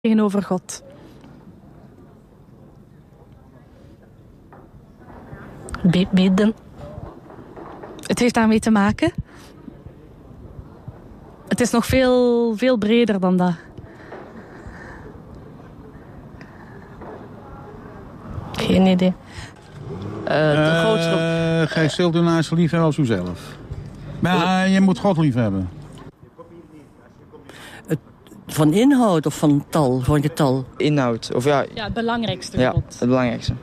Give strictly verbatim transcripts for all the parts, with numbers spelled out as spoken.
tegenover God. Bidden. Het heeft daarmee te maken. Het is nog veel, veel breder dan dat. Geen idee. Uh, de Uh, grootste... Gij zult uw naaste lief hebben als uzelf. Maar uh, je moet God lief hebben. Het, van inhoud of van tal, van getal? Inhoud, of ja... Ja, het belangrijkste ja, gebod. het belangrijkste.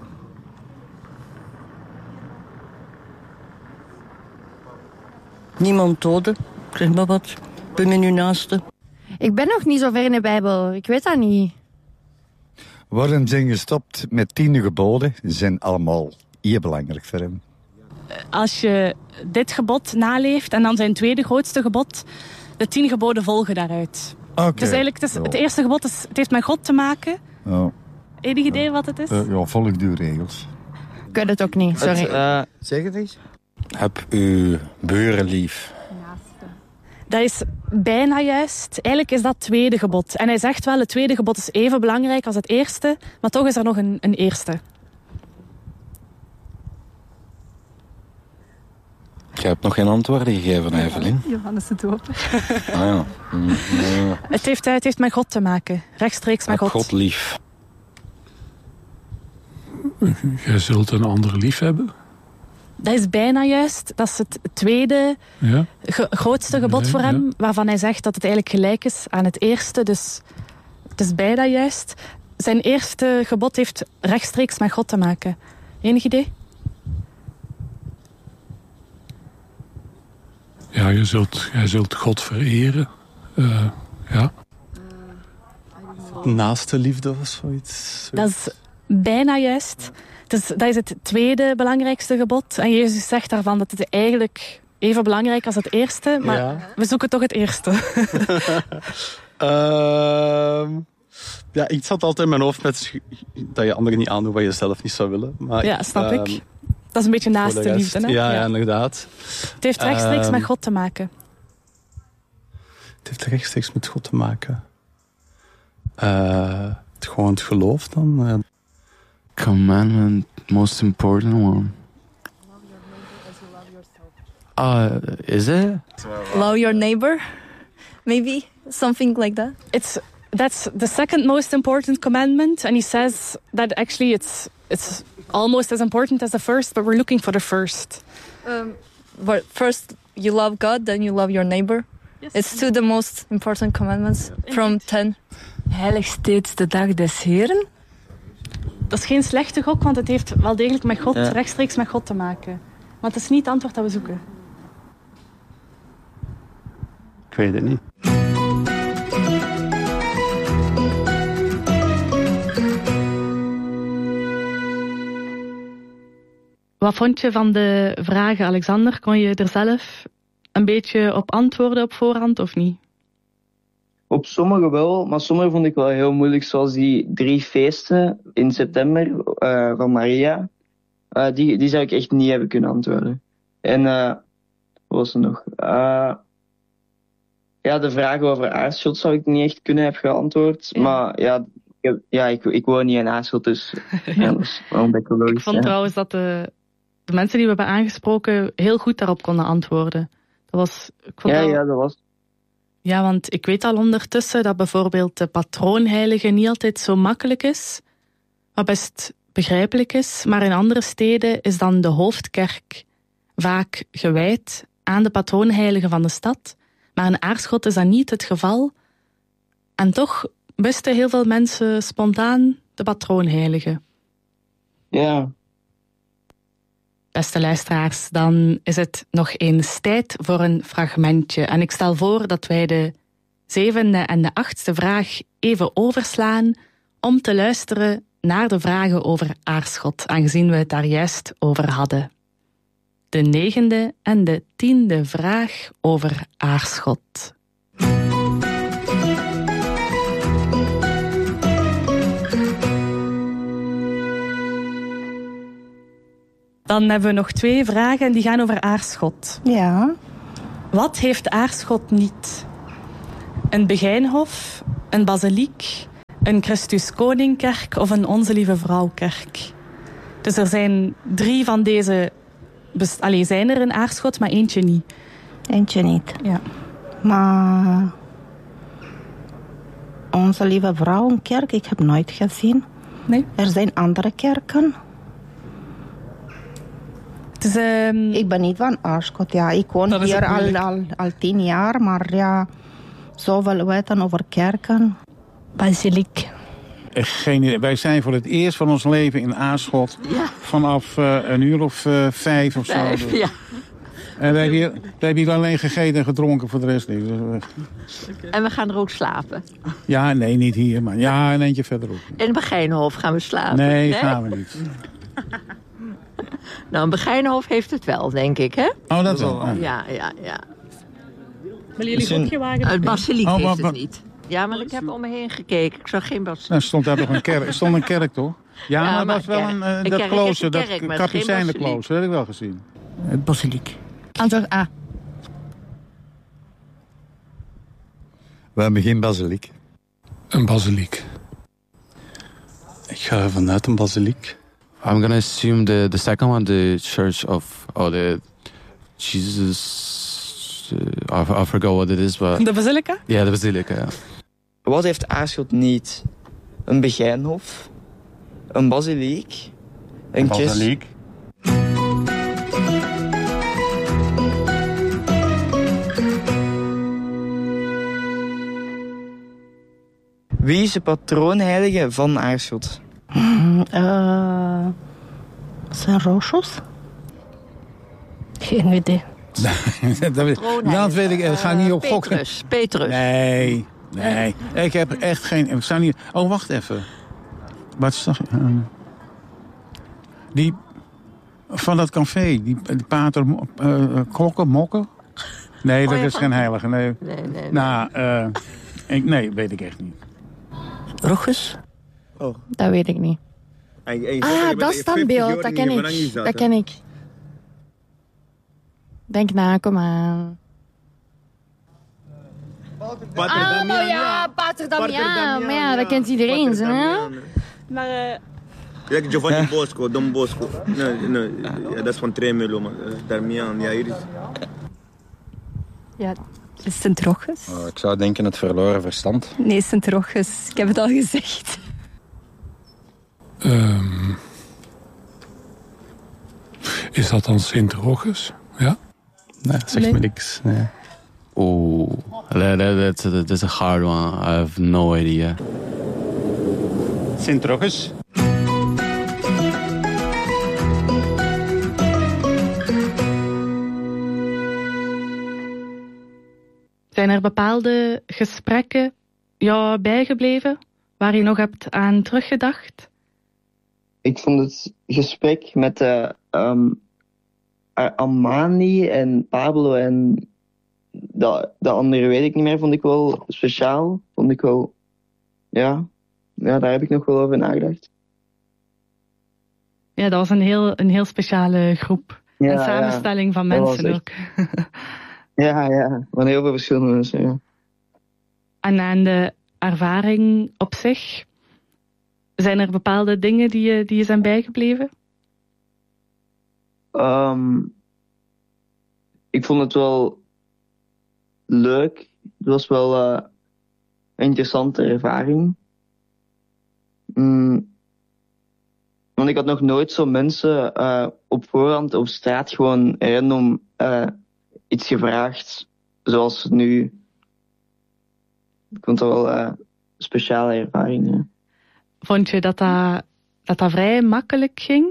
Niemand doden, zeg maar wat. Bemin uw naaste. Ik ben nog niet zo ver in de Bijbel. Ik weet dat niet. Waarom zijn gestopt met tiende geboden? Ze zijn allemaal heel belangrijk voor hem. Als je dit gebod naleeft en dan zijn tweede grootste gebod, de tien geboden volgen daaruit. Okay. Dus eigenlijk, het, is, het eerste gebod is, het heeft met God te maken. Ja. Enig idee wat het is? Uh, ja, volg de regels. Ik weet het ook niet, sorry. Het, uh, zeg het eens. Heb uw buren lief. Dat is bijna juist. Eigenlijk is dat het tweede gebod. En hij zegt wel, het tweede gebod is even belangrijk als het eerste, maar toch is er nog een, een eerste. Je hebt nog geen antwoorden gegeven, Evelien. Johannes de Doper. Ah ja. Mm, ja. Het heeft, het heeft met God te maken. Rechtstreeks met Heb God. God lief. Jij zult een ander lief hebben. Dat is bijna juist. Dat is het tweede Ja. ge- grootste gebod Nee, voor hem, ja. waarvan hij zegt dat het eigenlijk gelijk is aan het eerste. Dus het is bijna juist. Zijn eerste gebod heeft rechtstreeks met God te maken. Enig idee? Ja, je zult, jij zult God vereren. Uh, ja. Naaste liefde of zoiets. Dat is bijna juist. Dus dat is het tweede belangrijkste gebod. En Jezus zegt daarvan dat het eigenlijk even belangrijk als het eerste. Maar Ja. we zoeken toch het eerste. uh, ja, iets had altijd in mijn hoofd met dat je anderen niet aandoet wat je zelf niet zou willen. Maar, Ja, snap uh, ik. Dat is een beetje naast de liefde. Hè? Ja, ja. ja, inderdaad. Het heeft rechtstreeks Uh, met God te maken. Het heeft rechtstreeks met God te maken. Uh, het, gewoon het geloof dan. Uh. Commandment, most important one. Uh, is it? Love your neighbor, maybe something like that. It's that's the second most important commandment, and he says that actually it's it's almost as important as the first, but we're looking for the first. Um, but first, you love God, then you love your neighbor. Yes. It's two the most important commandments from ten. Heilig steeds de dag des Heren. Dat is geen slechte gok, want het heeft wel degelijk met God, Ja. rechtstreeks met God te maken. Maar het is niet het antwoord dat we zoeken. Ik weet het niet. Wat vond je van de vragen, Alexander? Kon je er zelf een beetje op antwoorden op voorhand of niet? Op sommige wel, maar sommige vond ik wel heel moeilijk. Zoals die drie feesten in september uh, van Maria. Uh, die, die zou ik echt niet hebben kunnen antwoorden. En uh, wat was er nog? Uh, ja, de vragen over Aarschot zou ik niet echt kunnen hebben geantwoord. Ja. Maar ja, ik, ja ik, ik woon niet in Aarschot, dus ja, dat is wel een beetje logisch. Ik vond ja. trouwens dat de, de mensen die we hebben aangesproken heel goed daarop konden antwoorden. Dat was, ik vond ja, dat... ja, dat was... Ja, want ik weet al ondertussen dat bijvoorbeeld de patroonheilige niet altijd zo makkelijk is. Wat best begrijpelijk is. Maar in andere steden is dan de hoofdkerk vaak gewijd aan de patroonheilige van de stad. Maar in Aarschot is dat niet het geval. En toch wisten heel veel mensen spontaan de patroonheilige. Ja. Beste luisteraars, dan is het nog eens tijd voor een fragmentje. En ik stel voor dat wij de zevende en de achtste vraag even overslaan om te luisteren naar de vragen over Aarschot, aangezien we het daar juist over hadden. De negende en de tiende vraag over Aarschot. Dan hebben we nog twee vragen en die gaan over Aarschot. Ja. Wat heeft Aarschot niet? Een begijnhof, een basiliek, een Christus Koningkerk of een Onze Lieve Vrouwkerk. Dus er zijn drie van deze... Best- Allee, zijn er in Aarschot, maar eentje niet. Eentje niet. Ja. Maar Onze Lieve Vrouwenkerk, ik heb nooit gezien. Nee? Er zijn andere kerken. Dus, um... Ik ben niet van Aarschot, ja. Ik woon hier al, al, al tien jaar, maar ja, zoveel weten over kerken. Basiliek. Echt geen idee. Wij zijn voor het eerst van ons leven in Aarschot. Ja. Vanaf uh, een uur of uh, vijf of zo. Vijf, ja. En wij hebben, hier, wij hebben hier alleen gegeten en gedronken, voor de rest niet. Dus, uh... En we gaan er ook slapen. Ja, nee, niet hier, maar ja, een eentje verderop. In Begijnenhof gaan we slapen. Nee, nee? gaan we niet. Nou, een Begijnenhof heeft het wel, denk ik, hè? Oh, dat wel. Oh. Ja, ja, ja. Willen jullie ook gewagen? Het basiliek oh, heeft maar, het niet. Ja, maar ik heb om me heen gekeken. Ik zag geen basiliek. Er stond daar toch een kerk, er stond een kerk, toch? Ja, ja maar het was wel een, uh, een dat kerk klooster, een kerk, dat kapucijnenklooster, dat heb ik wel gezien. Het basiliek. Antwoord A. We hebben geen basiliek. Een basiliek. Ik ga er vanuit een basiliek. I'm gonna assume the, the second one, the church of... Oh, the... Jesus... Uh, I, I forgot what it is, but... De basilica? Ja, de basilica, ja. Wat heeft Aarschot niet? Een Begijnhof, een basiliek, een, een basiliek. Wie is de patroonheilige van Aarschot? Uh, zijn Roosjes? Geen idee. dat, dat weet ik, ik ga niet op gokken. Petrus, Petrus. Nee, nee. Ik heb echt geen... Ik sta niet, oh, wacht even. Wat is dat? Uh, die... Van dat café, die, die pater... Uh, klokken, mokken? Nee, dat oh, is geen heilige. Nee, nee, nee. nee. Nou, uh, ik, nee, weet ik echt niet. Rogges? Oh. Dat weet ik niet. Ah, dat standbeeld, dat ken ik. Dat ken ik. Denk na, kom aan. Ah, nou ja, Pater Damiaan. Maar ja, dat kent iedereen, hè? Maar... Uh... Like Giovanni Bosco, Don Bosco. Nee, nee, ja, dat is van Tremelo, maar uh, Damiaan, ja, hier is... Ja, Sint-Rochus. Oh, ik zou denken het verloren verstand. Nee, Sint-Rochus. Ik heb het al gezegd. Um, is dat dan Sint-Rochus? Ja? Nee, zeg nee. me niks. Nee. Oeh, that, that, that's, that's a hard one. I have no idea. Sint-Rochus. Zijn er bepaalde gesprekken jou bijgebleven waar je nog hebt aan teruggedacht? Ik vond het gesprek met uh, um, Amani en Pablo en de, de andere weet ik niet meer, vond ik wel speciaal. Vond ik wel, ja, ja, daar heb ik nog wel over nagedacht. Ja, dat was een heel, een heel speciale groep. Ja, een samenstelling ja, van mensen ook. Ja, ja, van heel veel verschillende mensen, ja. En aan de ervaring op zich, zijn er bepaalde dingen die je, die je zijn bijgebleven? Um, ik vond het wel leuk. Het was wel uh, een interessante ervaring. Mm. Want ik had nog nooit zo mensen uh, op voorhand op straat gewoon random uh, iets gevraagd, zoals nu. Ik vond het wel uh, een speciale ervaring. Ja. Vond je dat dat, dat dat vrij makkelijk ging?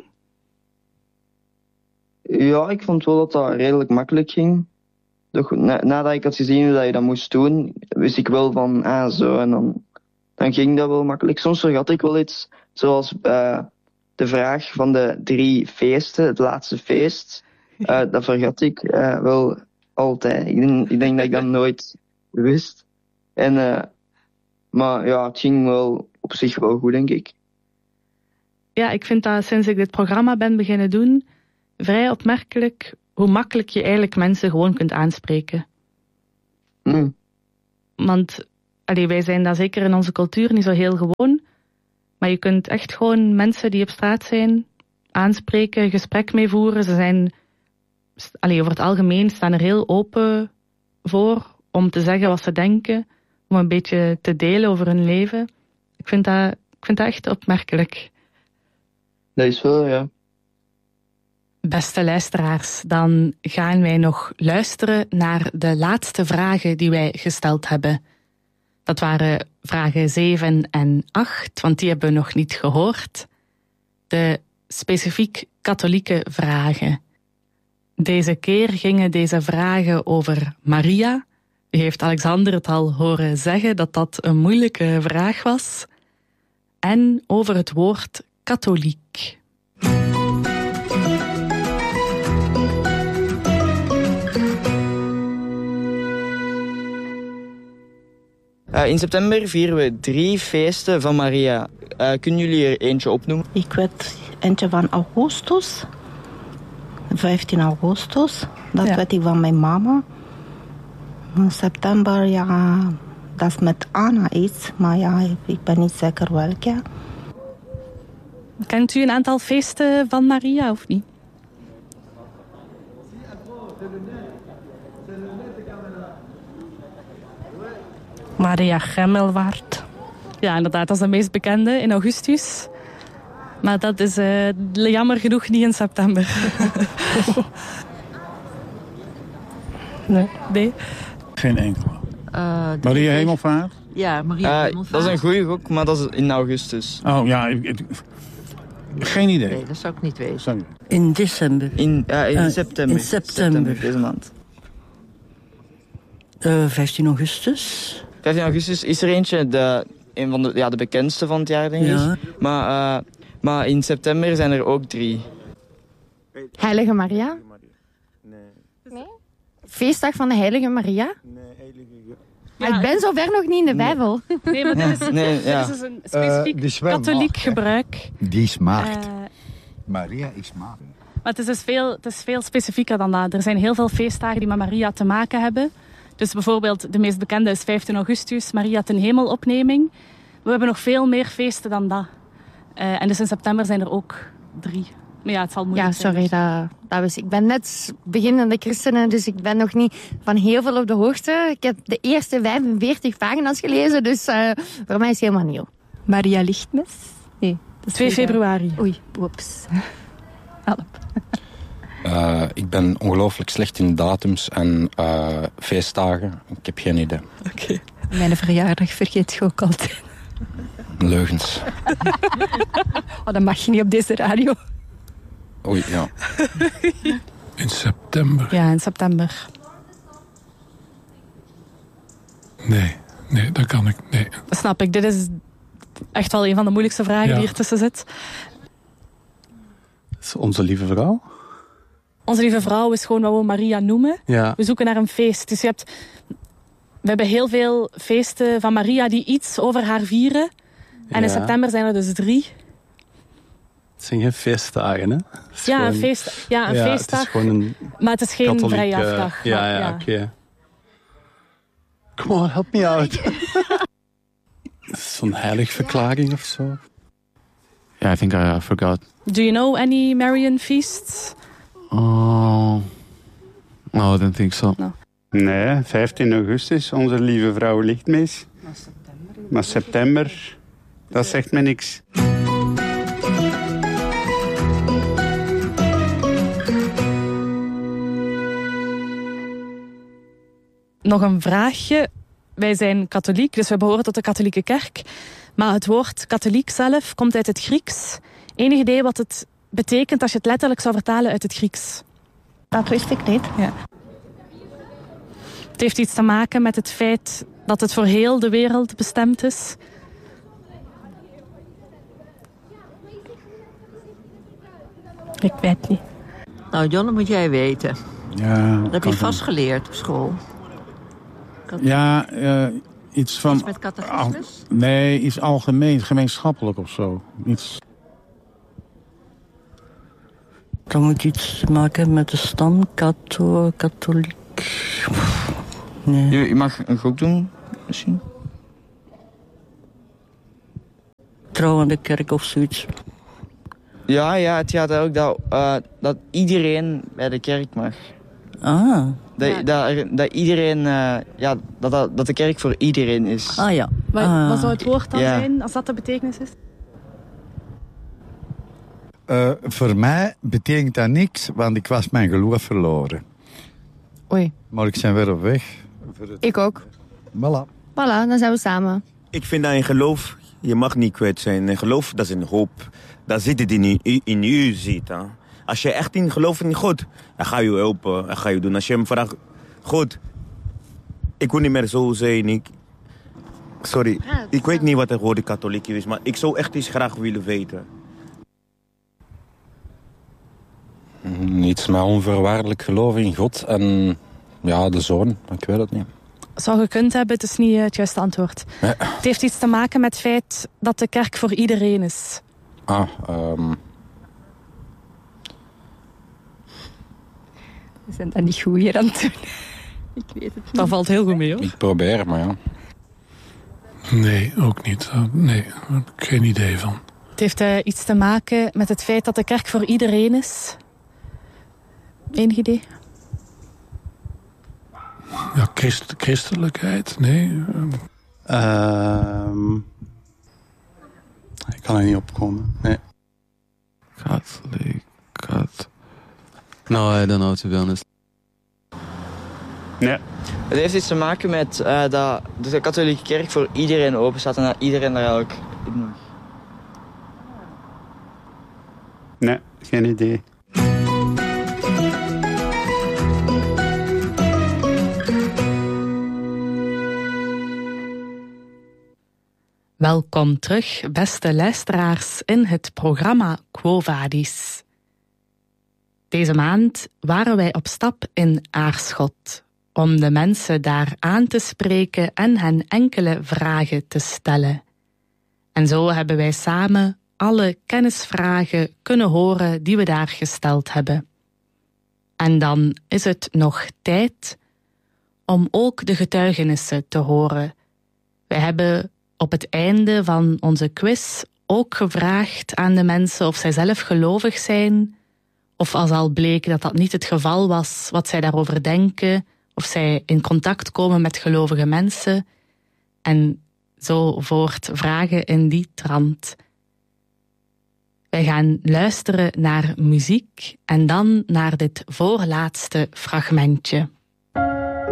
Ja, ik vond wel dat dat redelijk makkelijk ging. Doch, na, nadat ik had gezien hoe dat je dat moest doen, wist ik wel van, ah zo, en dan, dan ging dat wel makkelijk. Soms vergat ik wel iets, zoals uh, de vraag van de drie feesten, het laatste feest. Uh, dat vergat ik uh, wel altijd. Ik denk, ik denk dat ik dat nooit wist. En, uh, maar ja, het ging wel op zich wel goed, denk ik. Ja, ik vind dat sinds ik dit programma ben beginnen doen, vrij opmerkelijk hoe makkelijk je eigenlijk mensen gewoon kunt aanspreken. Mm. Want allee, wij zijn dat zeker in onze cultuur niet zo heel gewoon. Maar je kunt echt gewoon mensen die op straat zijn aanspreken, gesprek mee voeren. Ze zijn, allee, over het algemeen staan er heel open voor om te zeggen wat ze denken, om een beetje te delen over hun leven. Ik vind dat, ik vind dat echt opmerkelijk. Dat is wel, ja. Beste luisteraars, dan gaan wij nog luisteren naar de laatste vragen die wij gesteld hebben. Dat waren vragen zeven en acht, want die hebben we nog niet gehoord. De specifiek katholieke vragen. Deze keer gingen deze vragen over Maria. U heeft Alexander het al horen zeggen dat dat een moeilijke vraag was. En over het woord katholiek. Uh, in september vieren we drie feesten van Maria. Uh, kunnen jullie er eentje opnoemen? Ik weet eentje van augustus. vijftien augustus. Dat ja. weet ik van mijn mama. In september, ja, dat is met Anna iets. Maar ja, ik ben niet zeker welke. Kent u een aantal feesten van Maria of niet? Maria Gemmelwaard. Ja, inderdaad, dat is de meest bekende in augustus. Maar dat is uh, jammer genoeg niet in september. nee. nee. Geen enkele. Uh, Maria Hemelvaart? Ja, Maria uh, Hemelvaart. Dat is een goede gok, maar dat is in augustus. Oh ja, ik, ik, geen idee. Nee, dat zou ik niet weten. Sorry. In december. In, uh, in uh, september. In september. september deze maand. Uh, vijftien augustus. vijftien augustus is er eentje, de, een van de, ja, de bekendste van het jaar, denk ik. Ja. Maar, uh, maar in september zijn er ook drie. Heilige Maria? Nee. Nee? Feestdag van de Heilige Maria? Nee, Heilige... Maar ja, ik ben zover nog niet in de Bijbel. Nee, maar dit is, nee, ja. dit is dus een specifiek uh, katholiek maagd, gebruik. Die is maagd. Uh, Maria is maagd. Maar het is dus veel, het is veel specifieker dan dat. Er zijn heel veel feestdagen die met Maria te maken hebben. Dus bijvoorbeeld, de meest bekende is vijftien augustus, Maria ten Hemelopneming. We hebben nog veel meer feesten dan dat. Uh, en dus in september zijn er ook drie. Maar ja, het zal moeilijk ja, sorry, zijn. Dat, dat was, ik ben net beginnende christenen, dus ik ben nog niet van heel veel op de hoogte. Ik heb de eerste vijfenveertig pagina's gelezen, dus uh, voor mij is het helemaal nieuw. Maria Lichtmes? Nee. twee februari. Oei, oeps. Help. Uh, ik ben ongelooflijk slecht in datums en uh, feestdagen. Ik heb geen idee. Oké. Okay. Mijn verjaardag vergeet je ook altijd. Leugens. Oh, dat mag je niet op deze radio. Oei, ja. In september? Ja, in september. Nee, nee, dat kan ik, nee. Dat snap ik. Dit is echt wel een van de moeilijkste vragen ja. die er tussen zit. Is Onze Lieve Vrouw? Onze Lieve Vrouw is gewoon wat we Maria noemen. Ja. We zoeken naar een feest. Dus je hebt... We hebben heel veel feesten van Maria die iets over haar vieren. En ja. in september zijn er dus drie. Het zijn geen feestdagen, hè? Ja, gewoon... een feest, ja, een ja, feestdag. Het is gewoon een maar het is geen katholieke... vrije afdag. Ja, ja, ja. oké. Okay. Come on, help me out. Zo'n heiligverklaring of zo. Yeah, I think I forgot. Do you know any Marian feasts? Oh, no, I don't think so. No. Nee, vijftien augustus, Onze Lieve Vrouw Lichtmis. Maar september, maar september dat zegt me niks. Nog een vraagje. Wij zijn katholiek, dus we behoren tot de katholieke kerk. Maar het woord katholiek zelf komt uit het Grieks. Enig idee wat het betekent als je het letterlijk zou vertalen uit het Grieks? Dat wist ik niet. Ja. Het heeft iets te maken met het feit dat het voor heel de wereld bestemd is. Ik weet niet. Nou, John, dat moet jij weten. Ja, dat heb je vast geleerd op school. Ja, uh, iets van... Iets met catechismus? Al, nee, iets algemeen, gemeenschappelijk of zo. Iets... Dat moet iets te maken hebben met de stam, kato, katholiek... Nee. Je, je mag een gok doen, misschien? trouw aan de kerk of zoiets. Ja, ja, het gaat ook dat, uh, dat iedereen bij de kerk mag. Ah. Dat, Ja. dat, dat iedereen, uh, ja, dat, dat, dat de kerk voor iedereen is. Ah ja. Wat, Ah. wat zou het woord dan Ja. zijn, als dat de betekenis is? Uh, voor mij betekent dat niks, want ik was mijn geloof verloren. Oei. Maar ik ben weer op weg. Ik ook. Voilà. Voilà, dan zijn we samen. Ik vind dat in geloof, je mag niet kwijt zijn. In geloof, dat is een hoop. Dat zit het in u, in u zit. Hè. Als je echt in gelooft in God, dan ga je helpen. Dan ga je doen. Als je hem vraagt, God, ik wil niet meer zo zijn. Ik, sorry, ik weet niet wat het woord katholiek is, maar ik zou echt eens graag willen weten. Iets met onvoorwaardelijk geloof in God en ja, de zoon. Ik weet het niet. Zou gekund hebben, het is niet het juiste antwoord. Nee. Het heeft iets te maken met het feit dat de kerk voor iedereen is. Ah, um... We zijn dat niet goed hier aan het doen. Ik weet het niet. Dat valt heel goed mee, hoor. Ik probeer, maar ja. Nee, ook niet. Uh, nee, daar heb ik geen idee van. Het heeft uh, iets te maken met het feit dat de kerk voor iedereen is. Enig idee? Ja, christ, christelijkheid? Nee. Uh, ik kan er niet opkomen. Nee. Catholic, cat. No, I don't know, to be honest. Nee. Het heeft iets te maken met uh, dat de katholieke kerk voor iedereen open staat en dat iedereen daar ook in mag. Nee, geen idee. Welkom terug, beste luisteraars, in het programma Quo Vadis. Deze maand waren wij op stap in Aarschot om de mensen daar aan te spreken en hen enkele vragen te stellen. En zo hebben wij samen alle kennisvragen kunnen horen die we daar gesteld hebben. En dan is het nog tijd om ook de getuigenissen te horen. We hebben op het einde van onze quiz ook gevraagd aan de mensen of zij zelf gelovig zijn, of als al bleek dat dat niet het geval was, wat zij daarover denken, of zij in contact komen met gelovige mensen, en zo voort vragen in die trant. Wij gaan luisteren naar muziek en dan naar dit voorlaatste fragmentje.